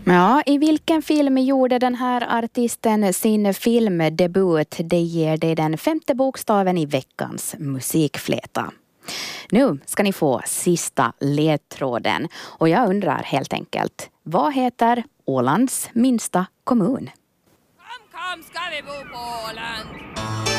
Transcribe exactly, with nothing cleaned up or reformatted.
Ja, i vilken film gjorde den här artisten sin filmdebut? Det ger dig den femte bokstaven i veckans musikfläta. Nu ska ni få sista ledtråden och jag undrar helt enkelt, vad heter Ålands minsta kommun? Kom, kom, ska vi bo på Åland?